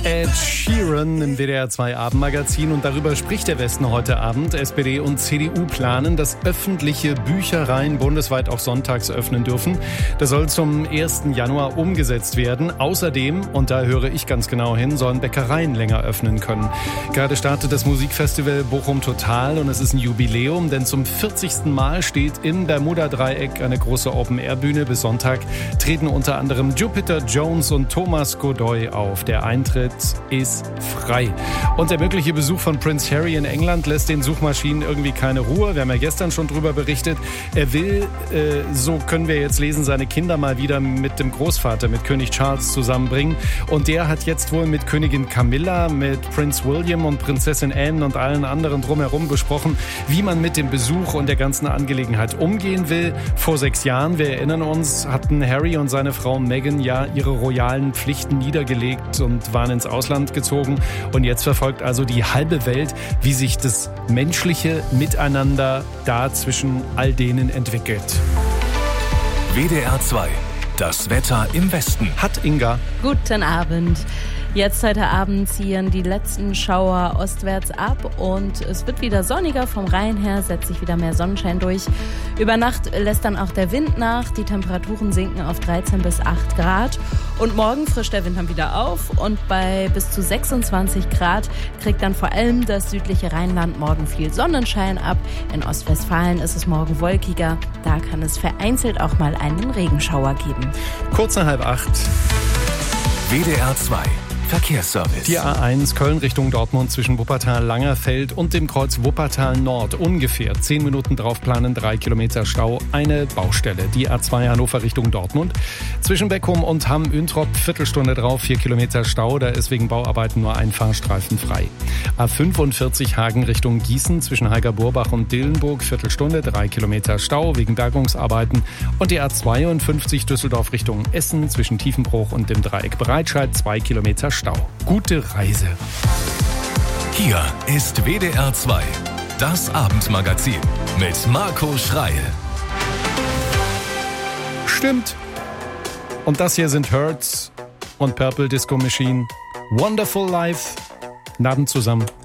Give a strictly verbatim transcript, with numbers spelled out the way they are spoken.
Ed Sheeran im W D R zwei Abendmagazin und darüber spricht der Westen heute Abend. S P D und C D U planen, dass öffentliche Büchereien bundesweit auch sonntags öffnen dürfen. Das soll zum ersten Januar umgesetzt werden. Außerdem, und da höre ich ganz genau hin, sollen Bäckereien länger öffnen können. Gerade startet das Musikfestival Bochum Total und es ist ein Jubiläum, denn zum vierzigsten Mal steht im Bermuda-Dreieck eine große Open-Air-Bühne. Bis Sonntag treten unter anderem Jupiter Jones und Thomas Godoy auf. Der Eintritt ist frei. Und der mögliche Besuch von Prince Harry in England lässt den Suchmaschinen irgendwie keine Ruhe. Wir haben ja gestern schon drüber berichtet. Er will, äh, so können wir jetzt lesen, seine Kinder mal wieder mit dem Großvater, mit König Charles zusammenbringen. Und der hat jetzt wohl mit Königin Camilla, mit Prince William und Prinzessin Anne und allen anderen drumherum besprochen, wie man mit dem Besuch und der ganzen Angelegenheit umgehen will. Vor sechs Jahren, wir erinnern uns, hatten Harry und seine Frau Meghan ja ihre royalen Pflichten niedergelegt und waren ins Ausland gezogen. Und jetzt verfolgt also die halbe Welt, wie sich das menschliche Miteinander da zwischen all denen entwickelt. W D R zwei, das Wetter im Westen. Hat Inga. Guten Abend. Jetzt heute Abend ziehen die letzten Schauer ostwärts ab und es wird wieder sonniger. Vom Rhein her setzt sich wieder mehr Sonnenschein durch. Über Nacht lässt dann auch der Wind nach. Die Temperaturen sinken auf dreizehn bis acht Grad. Und morgen frischt der Wind dann wieder auf und bei bis zu sechsundzwanzig Grad kriegt dann vor allem das südliche Rheinland morgen viel Sonnenschein ab. In Ostwestfalen ist es morgen wolkiger. Da kann es vereinzelt auch mal einen Regenschauer geben. Kurz nach halb acht. W D R zwei. Verkehrsservice. Die A eins Köln Richtung Dortmund zwischen Wuppertal-Langerfeld und dem Kreuz Wuppertal-Nord. Ungefähr zehn Minuten drauf planen, drei Kilometer Stau, eine Baustelle. Die A zwei Hannover Richtung Dortmund. Zwischen Beckum und Hamm-Üntrop Viertelstunde drauf, vier Kilometer Stau. Da ist wegen Bauarbeiten nur ein Fahrstreifen frei. A fünfundvierzig Hagen Richtung Gießen zwischen Heiger-Burbach und Dillenburg. Viertelstunde, drei Kilometer Stau wegen Bergungsarbeiten. Und die A zweiundfünfzig Düsseldorf Richtung Essen zwischen Tiefenbruch und dem Dreieck Breitscheid. Zwei Kilometer Stau. Gute Reise. Hier ist W D R zwei, das Abendmagazin mit Marco Schreil. Stimmt. Und das hier sind Hurts und Purple Disco Machine. Wonderful Life. Guten Abend zusammen.